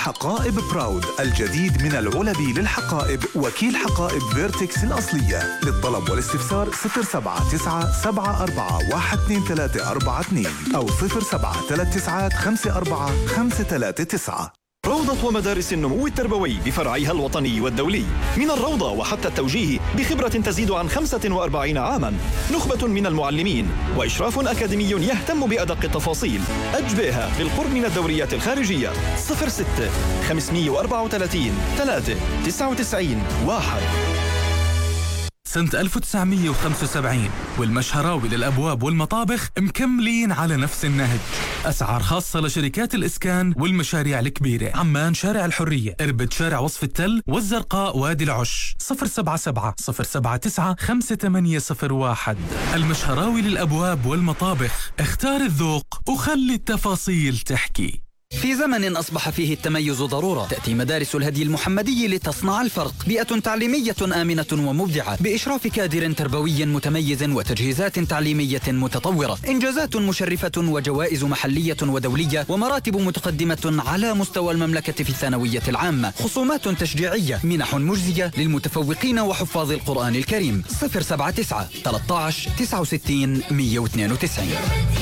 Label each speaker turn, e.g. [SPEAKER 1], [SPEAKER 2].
[SPEAKER 1] حقائب براود الجديد من العلب للحقائب، وكيل حقائب فيرتكس الأصلية. للطلب والاستفسار 07391242342 أو 073954539.
[SPEAKER 2] روضة ومدارس النمو التربوي بفرعيها الوطني والدولي، من الروضة وحتى التوجيه بخبرة تزيد عن 45 عاما، نخبة من المعلمين وإشراف أكاديمي يهتم بأدق التفاصيل. أجبيها بالقرب من الدوريات الخارجية. 06 534 3 99 1.
[SPEAKER 3] سنة 1975 والمشهراوي للأبواب والمطابخ مكملين على نفس النهج. أسعار خاصة لشركات الإسكان والمشاريع الكبيرة. عمان شارع الحرية، إربد شارع وصف التل، والزرقاء وادي العش. 077 079 5801. المشهراوي للأبواب والمطابخ. اختار الذوق وخلي التفاصيل تحكي.
[SPEAKER 4] في زمن أصبح فيه التميز ضرورة، تأتي مدارس الهدي المحمدي لتصنع الفرق. بيئة تعليمية آمنة ومبدعة بإشراف كادر تربوي متميز وتجهيزات تعليمية متطورة، إنجازات مشرفة وجوائز محلية ودولية، ومراتب متقدمة على مستوى المملكة في الثانوية العامة، خصومات تشجيعية، منح مجزية للمتفوقين وحفاظ القرآن الكريم. 079 13 69 192.